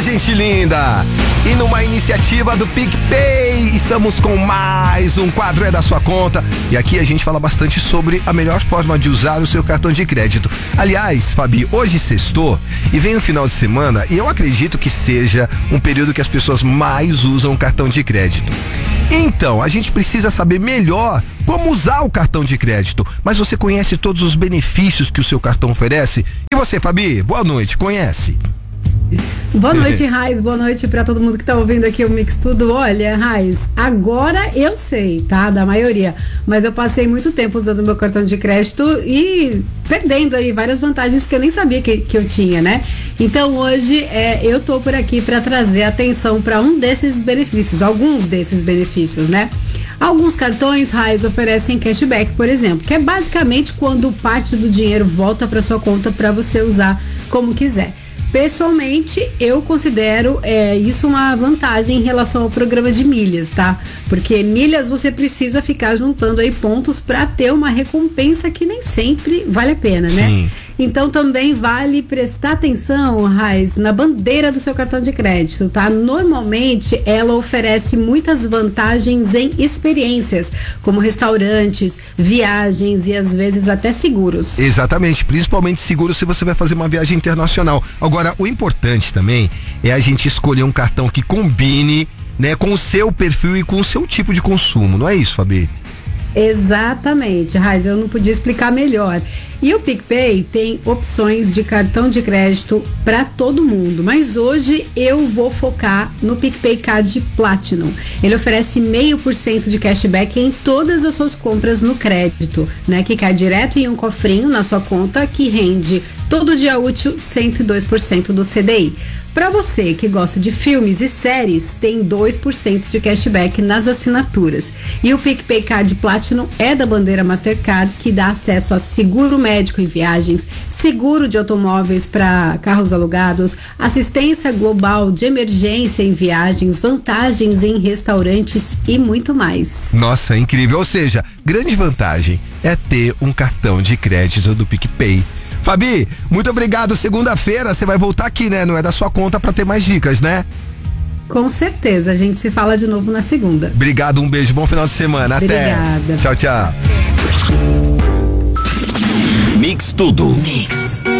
gente linda! E numa iniciativa do PicPay, estamos com mais um quadro É da Sua Conta. E aqui a gente fala bastante sobre a melhor forma de usar o seu cartão de crédito. Aliás, Fabi, hoje sextou e vem o final de semana e eu acredito que seja um período que as pessoas mais usam o cartão de crédito. Então, a gente precisa saber melhor como usar o cartão de crédito. Mas você conhece todos os benefícios que o seu cartão oferece? E você, Fabi, boa noite, conhece? Boa noite, Raiz, boa noite pra todo mundo que tá ouvindo aqui o Mix Tudo. Olha, Raiz, agora eu sei, tá, da maioria, mas eu passei muito tempo usando meu cartão de crédito e perdendo aí várias vantagens que eu nem sabia que eu tinha, né? Então hoje eu tô por aqui pra trazer atenção pra um desses benefícios, alguns desses benefícios, né? Alguns cartões, Raiz, oferecem cashback, por exemplo, que é basicamente quando parte do dinheiro volta pra sua conta pra você usar como quiser. Pessoalmente, eu considero isso uma vantagem em relação ao programa de milhas, tá? Porque milhas você precisa ficar juntando aí pontos para ter uma recompensa que nem sempre vale a pena, né? Sim. Então também vale prestar atenção, Raiz, na bandeira do seu cartão de crédito, tá? Normalmente ela oferece muitas vantagens em experiências, como restaurantes, viagens e às vezes até seguros. Exatamente, principalmente seguro se você vai fazer uma viagem internacional. Agora, o importante também é a gente escolher um cartão que combine, né, com o seu perfil e com o seu tipo de consumo, não é isso, Fabi? Exatamente, Raiz, eu não podia explicar melhor. E o PicPay tem opções de cartão de crédito para todo mundo, mas hoje eu vou focar no PicPay Card Platinum. Ele oferece 0,5% de cashback em todas as suas compras no crédito, né? Que cai direto em um cofrinho na sua conta que rende todo dia útil 102% do CDI. Para você que gosta de filmes e séries, tem 2% de cashback nas assinaturas. E o PicPay Card Platinum é da bandeira Mastercard, que dá acesso a seguro médico em viagens, seguro de automóveis para carros alugados, assistência global de emergência em viagens, vantagens em restaurantes e muito mais. Nossa, incrível. Ou seja, grande vantagem é ter um cartão de crédito do PicPay. Fabi, muito obrigado. Segunda-feira você vai voltar aqui, né? Não é da sua conta pra ter mais dicas, né? Com certeza, a gente se fala de novo na segunda. Obrigado, um beijo, bom final de semana. Obrigada. Até. Tchau, tchau. Mix Tudo. Mix.